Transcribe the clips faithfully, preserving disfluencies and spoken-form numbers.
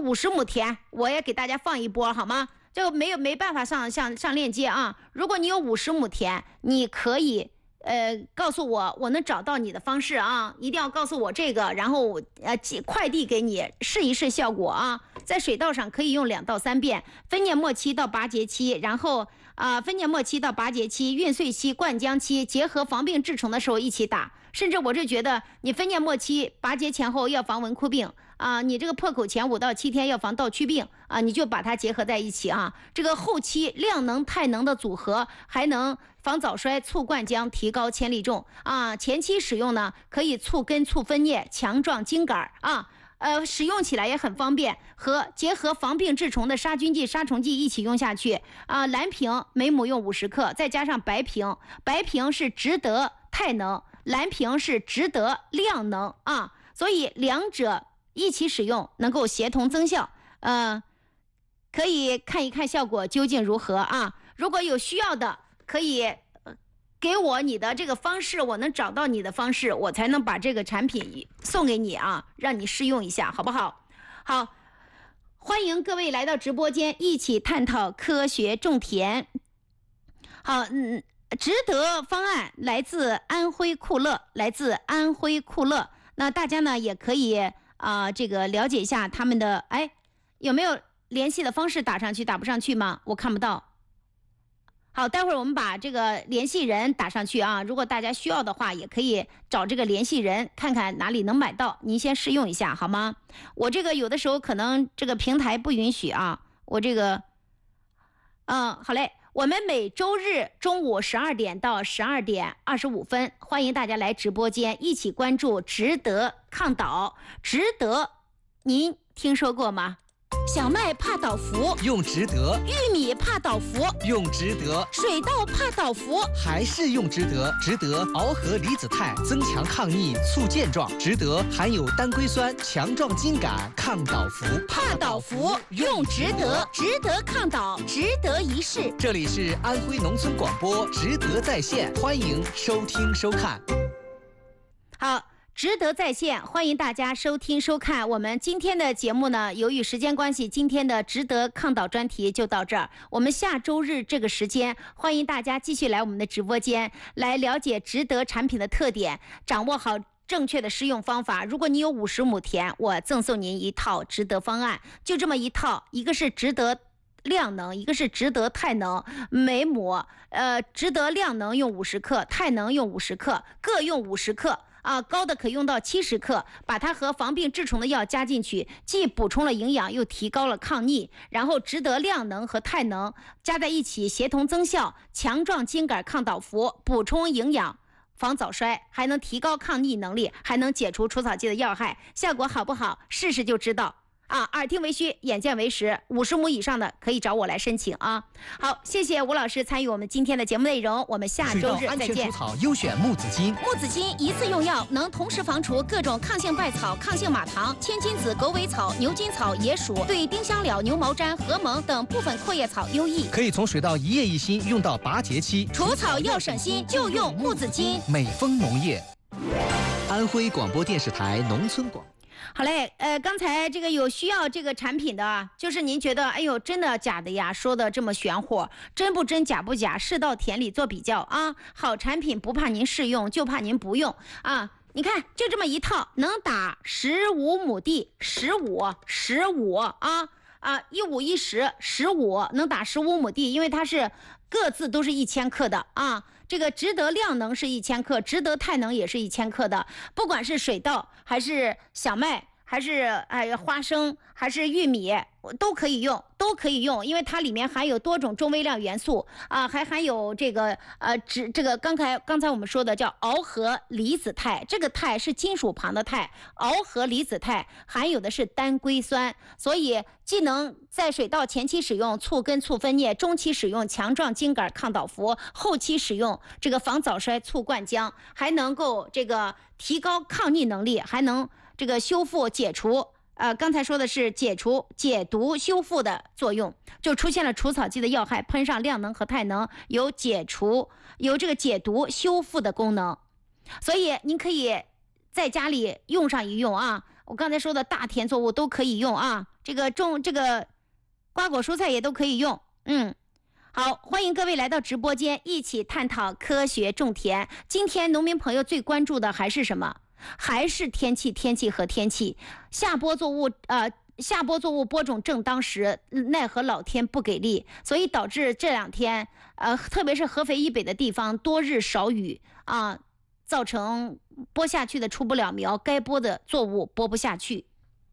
五十亩田，我也给大家放一波好吗？这个没有没办法上上上链接啊。如果你有五十亩田，你可以呃告诉我，我能找到你的方式啊，一定要告诉我这个，然后我呃寄快递给你试一试效果啊。在水稻上可以用两到三遍，分蘖末期到拔节期，然后啊、呃、分蘖末期到拔节期、孕穗期、灌浆期结合防病治虫的时候一起打。甚至我是觉得你分蘖末期拔节前后要防蚊枯病啊，你这个破口前五到七天要防盗疽病啊，你就把它结合在一起啊。这个后期量能太能的组合还能防早衰、促灌浆、提高千粒重啊。前期使用呢，可以促根、促分蘖、强壮茎秆啊。呃，使用起来也很方便，和结合防病治虫的杀菌剂、杀虫剂一起用下去啊。蓝瓶每亩用五十克，再加上白瓶，白瓶是值得太能，蓝瓶是值得量能啊，所以两者一起使用能够协同增效，呃，可以看一看效果究竟如何啊。如果有需要的，可以给我你的这个方式，我能找到你的方式，我才能把这个产品送给你啊，让你试用一下，好不好？好，欢迎各位来到直播间，一起探讨科学种田。好，嗯，值得方案来自安徽酷乐，来自安徽酷乐。那大家呢也可以啊、呃，这个了解一下他们的，哎，有没有联系的方式打上去？打不上去吗？我看不到。好，待会儿我们把这个联系人打上去啊。如果大家需要的话，也可以找这个联系人，看看哪里能买到，您先试用一下好吗？我这个有的时候可能这个平台不允许啊，我这个，嗯，好嘞。我们每周日中午十二点到十二点二十五分，欢迎大家来直播间一起关注值得抗倒。值得，您听说过吗？小麦怕倒伏， 用值得； 玉米怕倒伏， 用值得； 水稻怕倒伏， 还是用值得。值得螯合离子肽增强抗逆，促健壮。值得含有单硅酸，强壮筋杆，抗倒伏。 怕倒伏用值得，值得抗倒，值得一试。 这里是安徽农村广播，值得在线，欢迎收听收看。 好。值得在线，欢迎大家收听收看我们今天的节目呢。由于时间关系，今天的值得抗倒专题就到这儿。我们下周日这个时间，欢迎大家继续来我们的直播间，来了解值得产品的特点，掌握好正确的施用方法。如果你有五十亩田，我赠送您一套值得方案，就这么一套，一个是值得量能，一个是值得太能，每亩呃值得量能用五十克，太能用五十克，各用五十克。啊，高的可用到七十克，把它和防病治虫的药加进去，既补充了营养，又提高了抗逆，然后值得量能和太能加在一起，协同增效，强壮筋杆，抗倒伏，补充营养，防早衰，还能提高抗逆能力，还能解除除草剂的药害，效果好不好？试试就知道。啊，耳听为虚，眼见为实，五十亩以上的可以找我来申请啊。好，谢谢吴老师参与我们今天的节目内容，我们下周日再见。 安全除草优选木子金， 木子金一次用药能同时防除各种抗性败草、抗性马糖、千金子、狗尾草、牛筋草、野鼠，对丁香蓼、牛毛毡、禾蒙等部分阔叶草优异。 可以从水稻一叶一心用到拔节期， 除草要省心，就用木子金。 美丰农业，安徽广播电视台农村广。 好嘞，呃，刚才这个有需要这个产品的，就是您觉得，哎呦，真的假的呀？说的这么玄乎，真不真假不假，试到田里做比较啊。好产品不怕您试用，就怕您不用啊。你看，就这么一套，能打十五亩地，十五十五啊啊，一五一十，十五能打十五亩地，因为它是各自都是一千克的啊。这个值得量能是一千克，值得太能也是一千克的，不管是水稻还是小麦，还是哎花生，还是玉米，都可以用，都可以用，因为它里面含有多种中微量元素啊，还含有这个呃，指这个刚才刚才我们说的叫螯合离子肽，这个肽是金属旁的肽，螯合离子肽含有的是单硅酸，所以既能在水稻前期使用促根促分蘖，中期使用强壮筋杆抗倒伏，后期使用这个防早衰促灌浆，还能够这个提高抗逆能力，还能这个修复解除。呃，刚才说的是解除、解毒、修复的作用，就出现了除草剂的药害，喷上量能和太能，有解除、有这个解毒、修复的功能，所以您可以在家里用上一用啊。我刚才说的大田作物都可以用啊。 这个种这个瓜果蔬菜也都可以用。嗯，好，欢迎各位来到直播间，一起探讨科学种田。今天农民朋友最关注的还是什么？还是天气，天气和天气。下播作物呃。下播作物播种正当时，奈何老天不给力，所以导致这两天，呃，特别是合肥以北的地方多日少雨啊，造成播下去的出不了苗，该播的作物播不下去。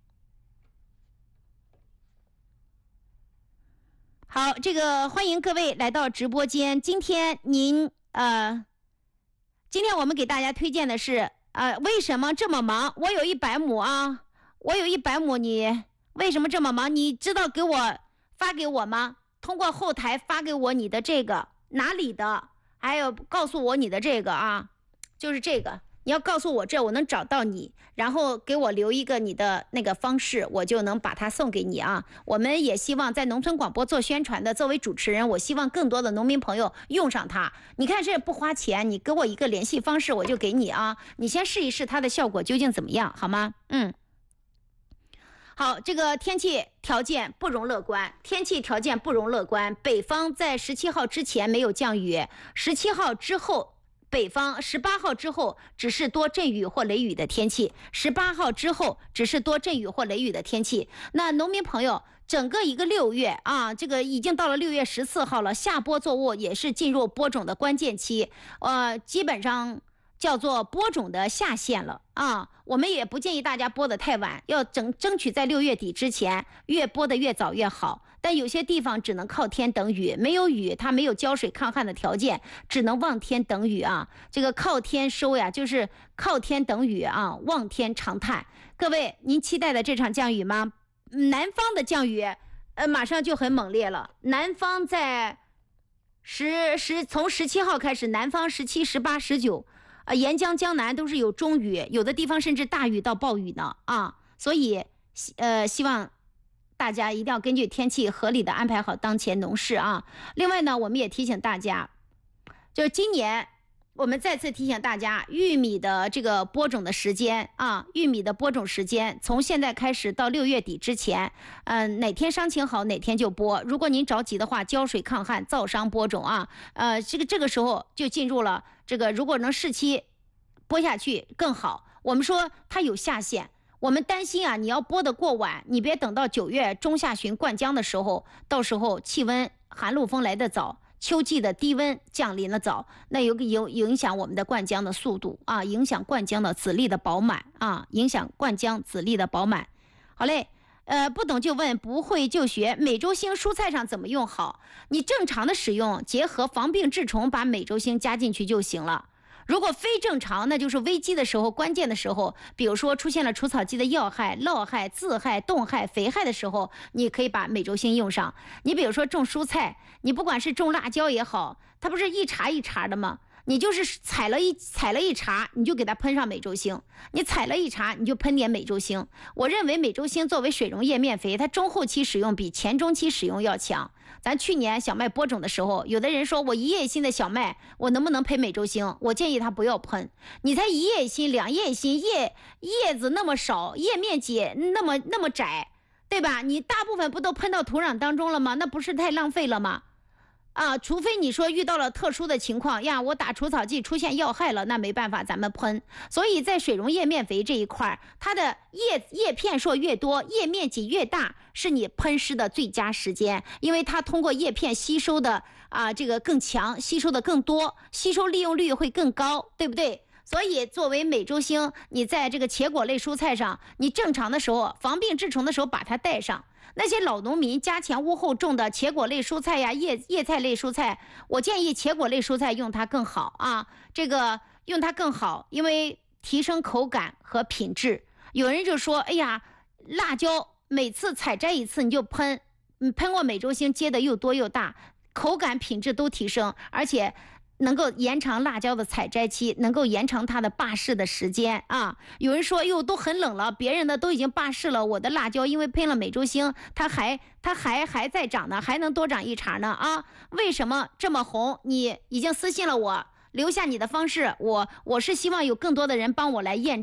好，这个欢迎各位来到直播间。今天您呃，今天我们给大家推荐的是，呃，为什么这么忙？我有一百亩啊，我有一百亩，你。为什么这么忙？你知道给我发给我吗？通过后台发给我你的这个哪里的，还有告诉我你的这个啊，就是这个，你要告诉我这，我能找到你，然后给我留一个你的那个方式，我就能把它送给你啊。我们也希望在农村广播做宣传的，作为主持人，我希望更多的农民朋友用上它。你看这不花钱，你给我一个联系方式，我就给你啊，你先试一试它的效果究竟怎么样，好吗？嗯。好，这个天气条件不容乐观，天气条件不容乐观。北方在十七号之前没有降雨，十七号之后，北方十八号之后只是多阵雨或雷雨的天气，十八号之后只是多阵雨或雷雨的天气。那农民朋友，整个一个六月啊，这个已经到了六月十四号了，下播作物也是进入播种的关键期，呃，基本上叫做播种的下限了啊。我们也不建议大家播得太晚，要争争取在六月底之前，越播得越早越好。但有些地方只能靠天等雨，没有雨，它没有浇水抗旱的条件，只能望天等雨啊。这个靠天收呀，就是靠天等雨啊，望天长叹。各位，您期待的这场降雨吗？南方的降雨，呃，马上就很猛烈了。南方在十十从十七号开始，南方十七、十八、十九。呃，沿江江南都是有中雨，有的地方甚至大雨到暴雨呢啊！所以，呃，希望大家一定要根据天气合理的安排好当前农事啊。另外呢，我们也提醒大家，就是今年我们再次提醒大家，玉米的这个播种的时间啊，玉米的播种时间从现在开始到六月底之前，嗯、呃，哪天伤情好哪天就播。如果您着急的话，浇水抗旱，造商播种啊，呃，这个这个时候就进入了。这个如果能适期播下去更好。我们说它有下限，我们担心啊，你要播得过晚，你别等到九月中下旬灌浆的时候，到时候气温寒露风来得早，秋季的低温降临的早，那有有影响我们的灌浆的速度啊，影响灌浆的籽粒的饱满啊，影响灌浆籽粒的饱满。好嘞。呃，不懂就问，不会就学。美洲星蔬菜上怎么用好？你正常的使用，结合防病治虫，把美洲星加进去就行了。如果非正常，那就是危机的时候、关键的时候，比如说出现了除草剂的药害、涝害、自害、冻害、肥害的时候，你可以把美洲星用上。你比如说种蔬菜，你不管是种辣椒也好，它不是一茬一茬的吗？你就是采了一采了一茬，你就给它喷上美洲星；你采了一茬，你就喷点美洲星。我认为美洲星作为水溶叶面肥，它中后期使用比前中期使用要强。咱去年小麦播种的时候，有的人说我一叶心的小麦，我能不能喷美洲星？我建议他不要喷。你才一叶心、两叶心，叶叶子那么少，叶面积那么那么窄，对吧？你大部分不都喷到土壤当中了吗？那不是太浪费了吗？啊，除非你说遇到了特殊的情况呀，我打除草剂出现药害了，那没办法，咱们喷。所以在水溶叶面肥这一块，它的叶叶片数越多，叶面积越大，是你喷施的最佳时间，因为它通过叶片吸收的啊这个更强，吸收的更多，吸收利用率会更高，对不对？所以作为美洲星，你在这个茄果类蔬菜上，你正常的时候防病治虫的时候把它带上。那些老农民家前屋后种的茄果类蔬菜呀、叶叶菜类蔬菜，我建议茄果类蔬菜用它更好啊，这个用它更好，因为提升口感和品质。有人就说，哎呀，辣椒每次采摘一次你就喷，你喷过美洲星结的又多又大，口感品质都提升，而且能够延长辣椒的采摘期，能够延长它的罢市的时间啊！有人说，哟，都很冷了，别人的都已经罢市了，我的辣椒因为喷了美洲星，它还它还还在长呢，还能多长一茬呢啊！为什么这么红？你已经私信了我，留下你的方式，我我是希望有更多的人帮我来验证。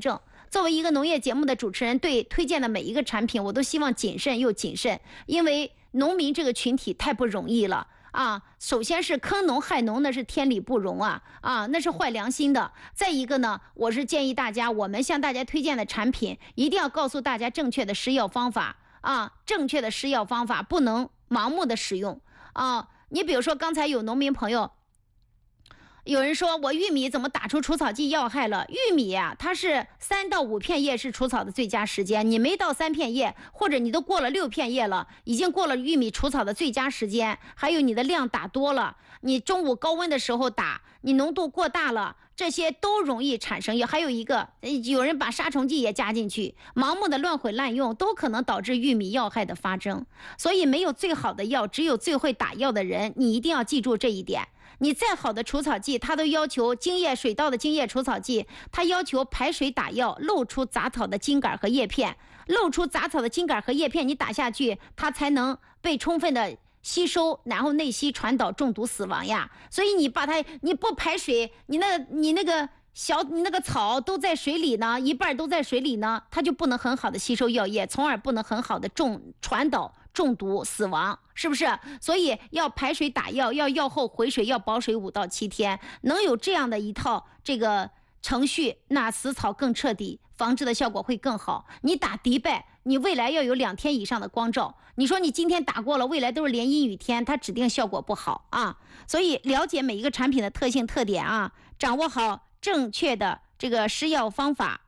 作为一个农业节目的主持人，对推荐的每一个产品，我都希望谨慎又谨慎，因为农民这个群体太不容易了。啊，首先是坑农害农，那是天理不容啊啊，那是坏良心的。再一个呢，我是建议大家，我们向大家推荐的产品，一定要告诉大家正确的施药方法啊，正确的施药方法，不能盲目的使用啊。你比如说，刚才有农民朋友。有人说我玉米怎么打出除草剂要害了？玉米呀、啊，它是三到五片叶是除草的最佳时间，你没到三片叶，或者你都过了六片叶了，已经过了玉米除草的最佳时间。还有你的量打多了，你中午高温的时候打，你浓度过大了，这些都容易产生。还有一个，有人把杀虫剂也加进去，盲目的乱混滥用，都可能导致玉米药害的发生。所以没有最好的药，只有最会打药的人，你一定要记住这一点。你再好的除草剂，它都要求精液水稻的精液除草剂，它要求排水打药，露出杂草的茎秆和叶片，露出杂草的茎秆和叶片，你打下去，它才能被充分的吸收，然后内吸传导中毒死亡呀。所以你把它，你不排水，你那你那个小你那个草都在水里呢，一半都在水里呢，它就不能很好的吸收药液，从而不能很好的中传导中毒死亡，是不是？所以要排水打药，要药后回水，要保水五到七天，能有这样的一套这个程序，那死草更彻底，防治的效果会更好。你打迪拜，你未来要有两天以上的光照，你说你今天打过了，未来都是连阴雨天，它指定效果不好啊。所以了解每一个产品的特性特点啊，掌握好正确的这个施药方法。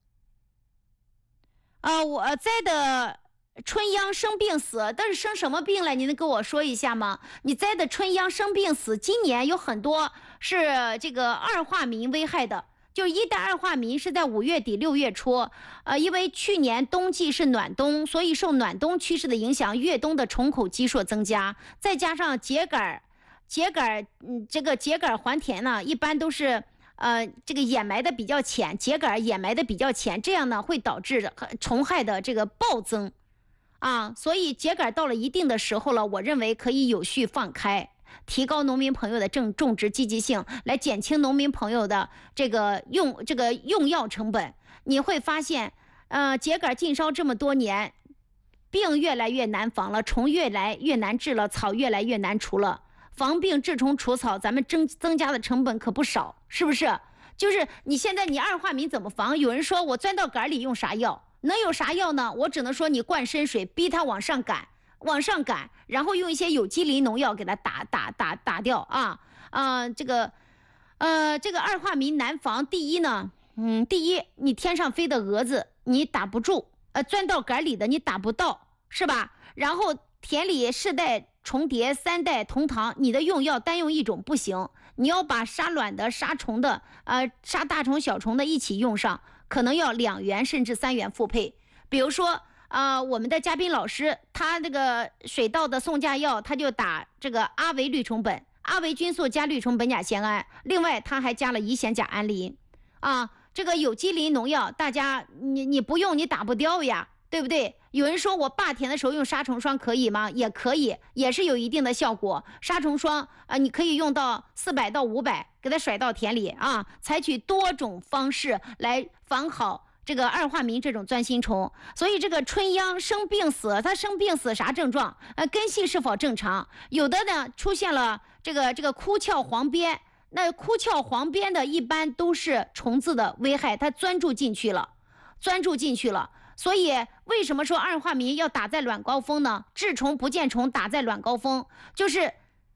啊，我栽的春秧生病死，但是生什么病了？你能跟我说一下吗？你栽的春秧生病死，今年有很多是这个二化民危害的。就一代二化民是在五月底六月初，呃，因为去年冬季是暖冬，所以受暖冬趋势的影响，越冬的虫口基数增加，再加上秸秆，秸秆，嗯，这个秸秆还田呢，一般都是。呃，这个掩埋的比较浅，秸秆掩埋的比较浅，这样呢会导致虫害的这个暴增，啊，所以秸秆到了一定的时候了，我认为可以有序放开，提高农民朋友的种种植积极性，来减轻农民朋友的这个用这个用药成本。你会发现，呃，秸秆禁烧这么多年，病越来越难防了，虫越来越难治了，草越来越难除了。防病治虫除草，咱们增增加的成本可不少，是不是？就是你现在你二化民怎么防？有人说我钻到杆里用啥药？能有啥药呢？我只能说你灌深水，逼它往上赶，往上赶，然后用一些有机磷农药给它打打打打掉啊啊、呃！这个呃，这个二化民难防。第一呢，嗯，第一你天上飞的蛾子你打不住，呃，钻到杆里的你打不到，是吧？然后田里世代重叠，三代同堂，你的用药单用一种不行，你要把杀卵的、杀虫的、呃杀大虫小虫的一起用上，可能要两元甚至三元复配。比如说啊、呃，我们的嘉宾老师，他这个水稻的送价药，他就打这个阿维氯虫苯、阿维菌素加氯虫苯甲酰胺，另外他还加了乙酰甲胺磷啊。这个有机磷农药，大家你你不用你打不掉呀。对不对？有人说我霸田的时候用杀虫霜可以吗？也可以，也是有一定的效果。杀虫霜啊、呃，你可以用到四百到五百，给它甩到田里啊。采取多种方式来防好这个二化民这种钻心虫。所以这个春秧生病死，它生病死啥症状？呃，根系是否正常？有的呢出现了这个这个枯鞘黄边，那枯鞘黄边的一般都是虫子的危害，它钻住进去了，钻住进去了。所以为什么说二化民要打在卵高峰呢？治虫不见虫打在卵高峰，就是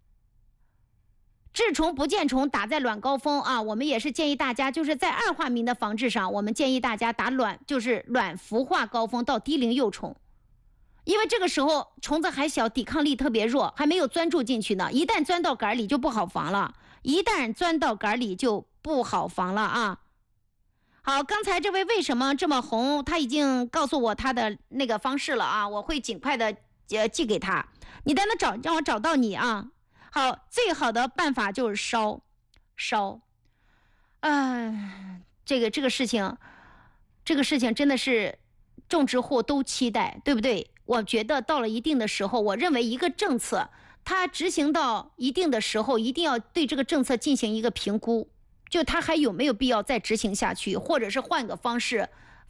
治虫不见虫打在卵高峰啊。我们也是建议大家，就是在二化民的防治上，我们建议大家打卵，就是卵孵化高峰到低龄幼虫，因为这个时候虫子还小，抵抗力特别弱，还没有钻住进去呢。一旦钻到杆里就不好防了，一旦钻到杆里就不好防了啊。好，刚才这位为什么这么红？他已经告诉我他的那个方式了啊，我会尽快的呃寄给他。你带他找，让我找到你啊。好，最好的办法就是烧，烧。嗯，这个这个事情，这个事情真的是种植户都期待，对不对？我觉得到了一定的时候，我认为一个政策，它执行到一定的时候，一定要对这个政策进行一个评估。就他还有没有必要再执行下去，或者是换个方式，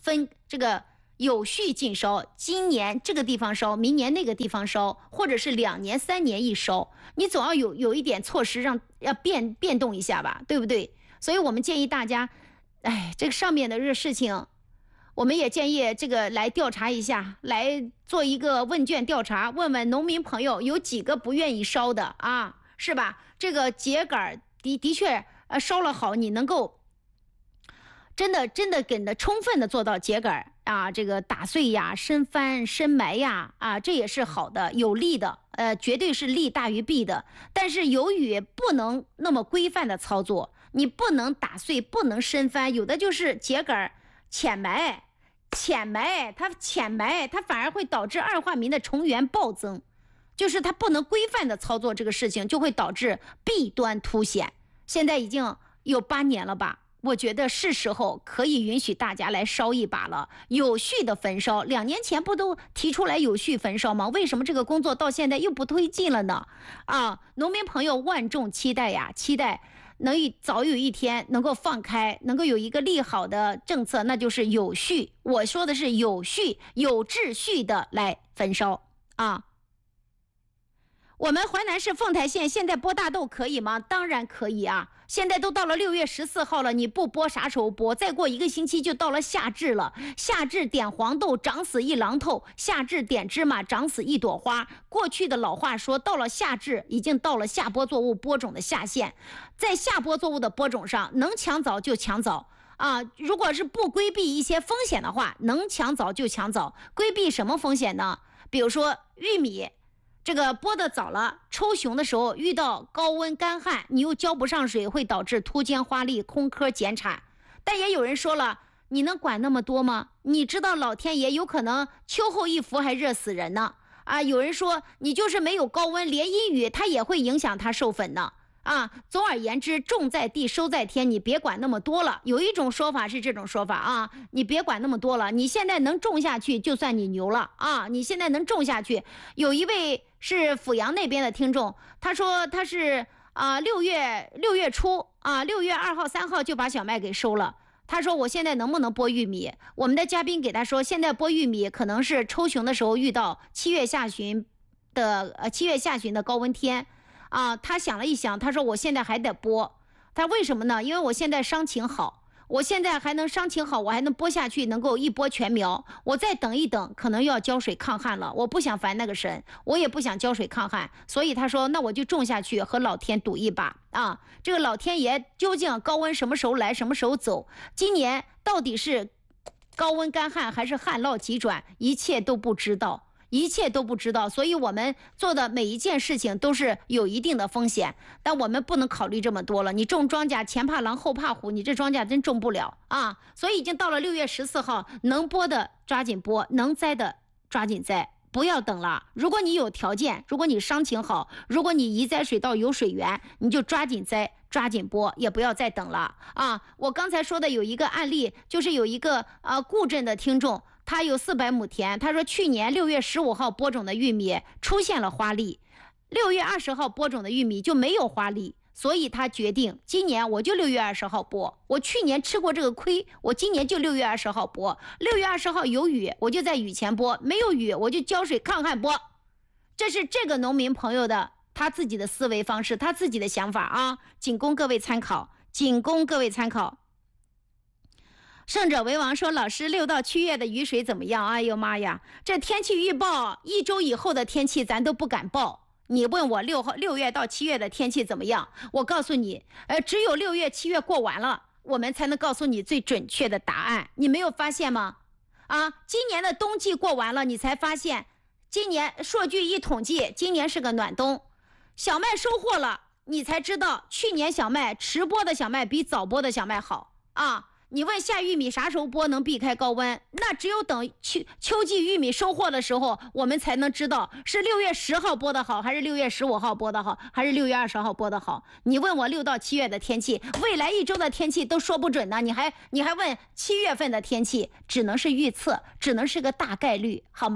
分这个有序进烧，今年这个地方烧，明年那个地方烧，或者是两年三年一烧，你总要有有一点措施让要变变动一下吧，对不对？所以我们建议大家，哎，这个上面的这个事情，我们也建议这个来调查一下，来做一个问卷调查，问问农民朋友有几个不愿意烧的啊，是吧？这个秸秆的的确呃烧了好，你能够真的真的给的充分的做到秸秆啊，这个打碎呀、深翻、深埋呀，啊，这也是好的、有利的，呃，绝对是利大于弊的。但是由于不能那么规范的操作，你不能打碎，不能深翻，有的就是秸秆浅埋、浅埋，它浅埋，它反而会导致二化醚的重源暴增，就是它不能规范的操作这个事情，就会导致弊端凸显。现在已经有八年了吧？我觉得是时候可以允许大家来烧一把了，有序的焚烧。两年前不都提出来有序焚烧吗？为什么这个工作到现在又不推进了呢？啊，农民朋友万众期待呀，期待能早有一天能够放开，能够有一个利好的政策，那就是有序。我说的是有序、有秩序的来焚烧啊。我们淮南市凤台县现在播大豆可以吗？当然可以啊！现在都到了六月十四号了，你不播啥时候播？再过一个星期就到了夏至了。夏至点黄豆，长死一榔头；夏至点芝麻，长死一朵花。过去的老话说，到了夏至，已经到了下播作物播种的下限。在下播作物的播种上，能抢早就抢早啊！如果是不规避一些风险的话，能抢早就抢早。规避什么风险呢？比如说玉米。这个播的早了，抽熊的时候遇到高温干旱，你又浇不上水，会导致秃尖花粒、空壳减产。但也有人说了，你能管那么多吗？你知道老天爷有可能秋后一伏还热死人呢。啊，有人说你就是没有高温，连阴雨它也会影响它授粉呢。啊，总而言之，种在地，收在天，你别管那么多了。有一种说法是这种说法啊，你别管那么多了，你现在能种下去，就算你牛了啊！你现在能种下去。有一位是阜阳那边的听众，他说他是啊六月六月初啊六月二号三号就把小麦给收了。他说我现在能不能播玉米？我们的嘉宾给他说，现在播玉米可能是抽熊的时候遇到七月下旬的呃七月下旬的高温天。啊，他想了一想，他说我现在还得播，他为什么呢？因为我现在伤情好，我现在还能伤情好，我还能播下去，能够一播全苗。我再等一等，可能要浇水抗旱了，我不想烦那个神，我也不想浇水抗旱，所以他说那我就种下去，和老天赌一把啊！这个老天爷究竟高温什么时候来，什么时候走？今年到底是高温干旱还是旱涝急转？一切都不知道。一切都不知道，所以我们做的每一件事情都是有一定的风险，但我们不能考虑这么多了。你种庄稼前怕狼后怕虎，你这庄稼真种不了啊！所以已经到了六月十四号，能播的抓紧播，能栽的抓紧栽，不要等了。如果你有条件，如果你伤情好，如果你移栽水稻有水源，你就抓紧栽，抓紧播，也不要再等了啊！我刚才说的有一个案例，就是有一个呃固镇的听众。他有四百亩田，他说去年六月十五号播种的玉米出现了花粒，六月二十号播种的玉米就没有花粒，所以他决定今年我就六月二十号播。我去年吃过这个亏，我今年就六月二十号播。六月二十号有雨，我就在雨前播；没有雨，我就浇水抗旱播。这是这个农民朋友的他自己的思维方式，他自己的想法啊，仅供各位参考，仅供各位参考。胜者为王说，老师，六到七月的雨水怎么样？哎呦妈呀，这天气预报一周以后的天气咱都不敢报。你问我六号六月到七月的天气怎么样？我告诉你，呃，只有六月七月过完了，我们才能告诉你最准确的答案。你没有发现吗？啊，今年的冬季过完了，你才发现，今年数据一统计，今年是个暖冬，小麦收获了，你才知道去年小麦迟播的小麦比早播的小麦好啊。你问下玉米啥时候播能避开高温？那只有等秋秋季玉米收获的时候，我们才能知道是六月十号播的好，还是六月十五号播的好，还是六月二十号播的好。你问我六到七月的天气，未来一周的天气都说不准呢。你还你还问七月份的天气，只能是预测，只能是个大概率，好吗？